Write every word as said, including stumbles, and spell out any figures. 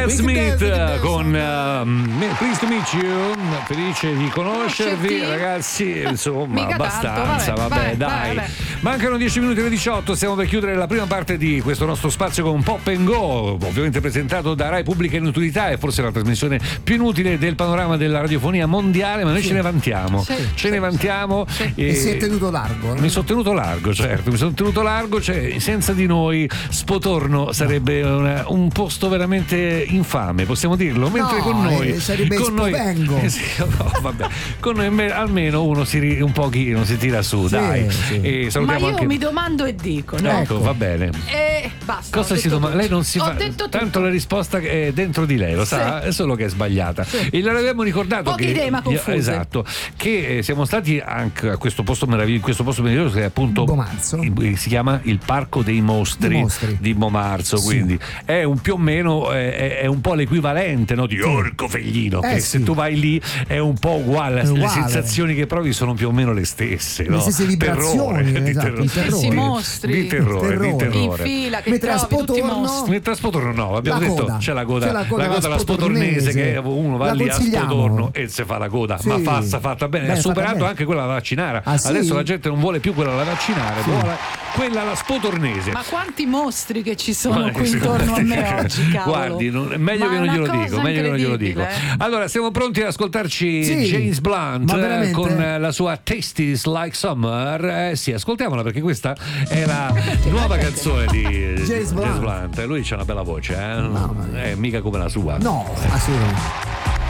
Smith con uh, Pleased to Meet You, felice di conoscervi ragazzi, insomma Mica abbastanza, tanto, vabbè, vabbè, dai, vabbè. Mancano dieci minuti alle diciotto, stiamo per chiudere la prima parte di questo nostro spazio con Pop and Go, ovviamente presentato da Rai Pubblica Inutilità, è forse la trasmissione più inutile del panorama della radiofonia mondiale, ma noi sì. ce ne vantiamo, sì, ce sì, ne vantiamo sì. e, e si è tenuto largo, no? Mi sono tenuto largo, certo, mi sono tenuto largo, cioè senza di noi Spotorno sarebbe una, un posto veramente infame, possiamo dirlo, mentre no, con noi eh, sarebbe con noi, eh, sì, no, vabbè, con noi me, almeno uno si un pochino si tira su, sì, dai. Sì. E ma io anche... mi domando e dico, no? Ecco, ecco, va bene. E basta. Cosa si domanda? Lei non si ho fa. Detto tanto tutto. La risposta è dentro di lei, lo sa, sì. È solo che è sbagliata. Sì. E l'avevamo ricordato poche che idee ma confuse. Esatto, che siamo stati anche a questo posto meraviglioso, questo posto meraviglioso che è appunto Bomarzo. Si chiama il Parco dei Mostri, mostri. di Bomarzo, sì. Quindi è un più o meno è, è un po' l'equivalente, no, di Orco Feglino, eh, che sì. se tu vai lì è un po' uguale, uguale, le sensazioni che provi sono più o meno le stesse, le no? stesse vibrazioni, terrore, esatto, di terrore, di mostri, di terrore, terrore. di terrore. In fila che mentre trovi tutti i mostri. Mentre a Spotorno no, abbiamo la detto coda. c'è la coda, c'è la coda, la coda la spotornese, che uno va la lì a Spotorno e si fa la coda, sì. ma passa fatta bene, Beh, ha superato bene. anche quella alla vaccinara. Ah, sì? Adesso la gente non vuole più quella alla vaccinare, sì. vuole quella alla spotornese. Ma quanti mostri che ci sono ma qui intorno a me oggi, cavolo. Guardi, non, è meglio ma che non glielo dico, meglio che non glielo dico. Eh? Allora, siamo pronti ad ascoltarci sì, James Blunt con la sua Tasties Like Summer. Eh, sì, ascoltiamola perché questa è la nuova canzone di James Blunt. James Blunt. Lui c'ha una bella voce, eh? No, è mica come la sua. No, assolutamente.